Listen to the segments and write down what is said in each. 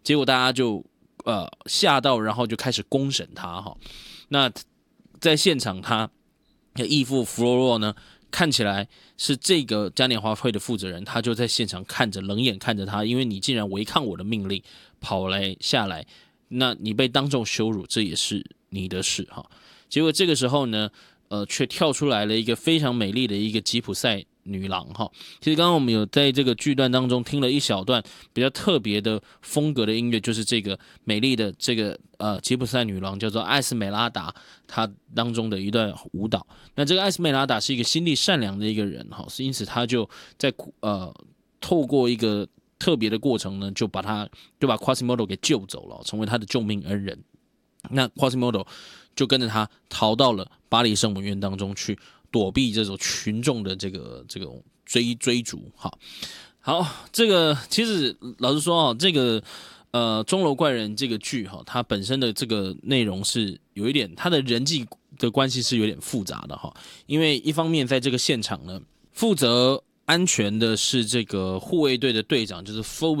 结果大家就吓到，然后就开始公审他哈。那在现场他的义父弗罗洛呢，看起来是这个嘉年华会的负责人，他就在现场冷眼看着他，因为你竟然违抗我的命令跑下来，那你被当众羞辱，这也是你的事哈。结果这个时候呢，却跳出来了一个非常美丽的一个吉普赛女郎哈。其实刚刚我们有在这个剧段当中听了一小段比较特别的风格的音乐，就是这个美丽的这个吉普赛女郎叫做艾斯美拉达，她当中的一段舞蹈。那这个艾斯美拉达是一个心地善良的一个人哈，因此她就在透过一个特别的过程呢，就把 Quasimodo 给救走了，成为他的救命恩人。那 Quasimodo 就跟着他逃到了巴黎圣母院当中去，躲避这种群众的这种追逐。好，这个其实老实说这个钟楼怪人这个剧它本身的这个内容是有一点，它的人际的关系是有点复杂的因为一方面在这个现场呢，负责安全的是这个护卫队的队长，就是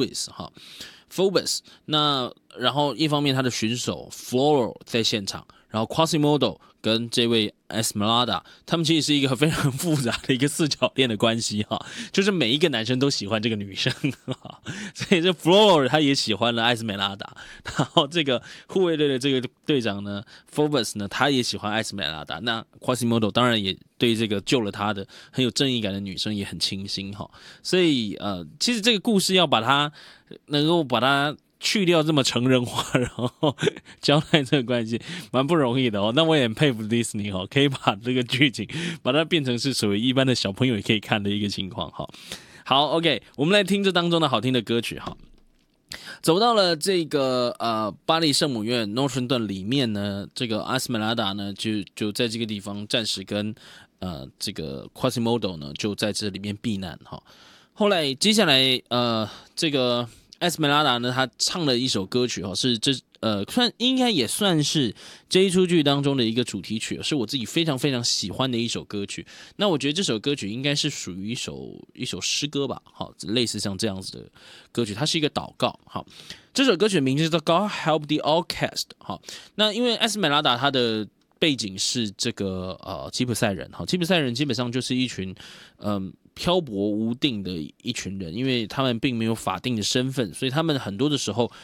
Phobos。那然后一方面他的巡守 Floro 在现场，然后 Quasimodo 跟这位 Esmeralda 他们其实是一个非常复杂的一个四角恋的关系就是每一个男生都喜欢这个女生所以这 Floro 他也喜欢了艾斯美拉达，然后这个护卫队的这个队长呢 Phobos 呢，他也喜欢艾斯美拉达，那 Quasimodo 当然也对这个救了他的很有正义感的女生也很倾心所以其实这个故事要能够把它去掉这么成人化，然后交代这个关系，蛮不容易的那我也很佩服 Disney 可以把这个剧情把它变成是属于一般的小朋友也可以看的一个情况好 OK， 我们来听这当中的好听的歌曲走到了这个巴黎圣母院诺顿顿里面呢，这个阿斯梅拉达呢就在这个地方暂时跟这个 Quasimodo 呢就在这里面避难后来接下来这个艾斯梅拉达呢，他唱了一首歌曲是应该也算是这一出剧当中的一个主题曲，是我自己非常非常喜欢的一首歌曲。那我觉得这首歌曲应该是属于一首诗歌吧，类似像这样子的歌曲，它是一个祷告。这首歌曲的名字叫 God Help the Outcast。那因为艾斯梅拉达他的背景是这个吉普赛人，吉普赛人基本上就是一群漂泊无定的一群人，因为他们并没有法定的身份，所以他们很多的时候，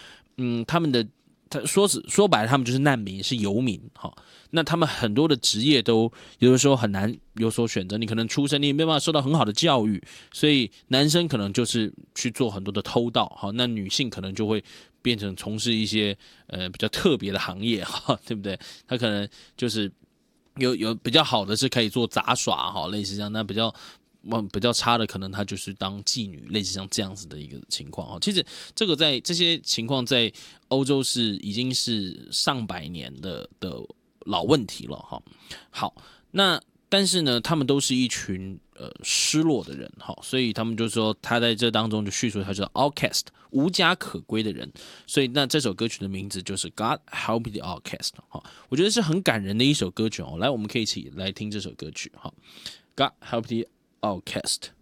说白了，他们就是难民，是游民那他们很多的职业都有的时候很难有所选择，你可能出生你也没办法受到很好的教育，所以男生可能就是去做很多的偷盗那女性可能就会变成从事一些比较特别的行业对不对？他可能就是有比较好的是可以做杂耍类似这样，那比较差的可能他就是当妓女，类似像这样子的一个情况其实这个在这些情况在欧洲已经是上百年的老问题了好，那但是呢，他们都是一群失落的人所以他们就说他在这当中就叙述他叫 outcast 无家可归的人，所以那这首歌曲的名字就是 God Help the Outcast 我觉得是很感人的一首歌曲来，我们可以一起来听这首歌曲God Help the Outcast。